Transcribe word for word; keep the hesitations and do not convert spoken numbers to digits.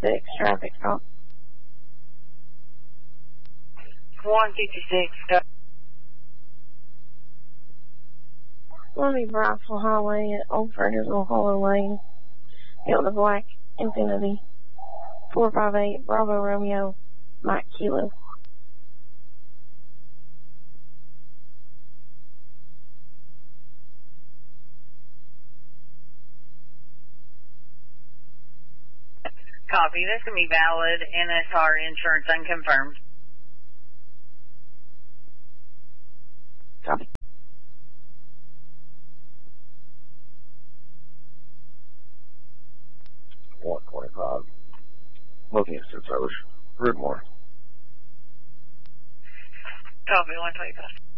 fifty-six, traffic stop. one fifty-six, go. Let me Bryceville Highway at Old Fergusville Hollow Lane. Get the black Infinity. four five eight, Bravo Romeo, Mike Kilo. Copy. This can be valid. N S R insurance unconfirmed. Copy. one twenty-five. Looking at service. Ridmore. Copy. one twenty-five.